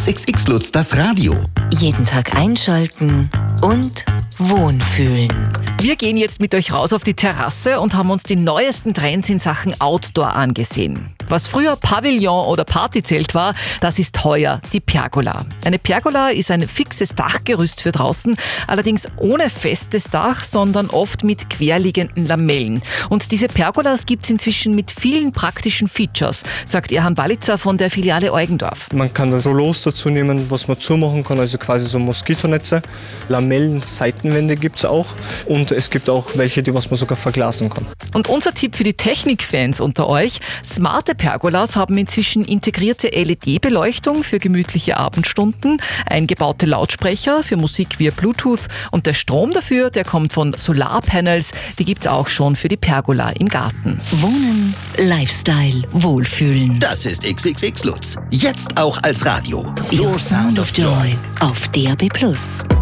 XXX Lutz, das Radio. Jeden Tag einschalten und wohnfühlen. Wir gehen jetzt mit euch raus auf die Terrasse und haben uns die neuesten Trends in Sachen Outdoor angesehen. Was früher Pavillon oder Partyzelt war, das ist heuer die Pergola. Eine Pergola ist ein fixes Dachgerüst für draußen, allerdings ohne festes Dach, sondern oft mit querliegenden Lamellen. Und diese Pergolas gibt es inzwischen mit vielen praktischen Features, sagt Erhan Balitzer von der Filiale Eugendorf. Man kann da Rollos dazu nehmen, was man zumachen kann, also quasi so Moskitonetze. Lamellen, Seitenwände gibt es auch und es gibt auch welche, die was man sogar verglasen kann. Und unser Tipp für die Technikfans unter euch: smarte Pergolas haben inzwischen integrierte LED-Beleuchtung für gemütliche Abendstunden, eingebaute Lautsprecher für Musik via Bluetooth und der Strom dafür, der kommt von Solarpanels, die gibt's auch schon für die Pergola im Garten. Wohnen, Lifestyle, Wohlfühlen. Das ist XXX Lutz. Jetzt auch als Radio. Your Sound of Joy auf DAB+.